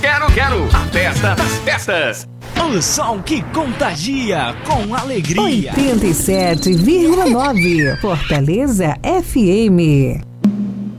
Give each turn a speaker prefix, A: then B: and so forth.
A: Quero! A festa das festas!
B: O som que contagia com alegria.
C: 87,9 Fortaleza FM.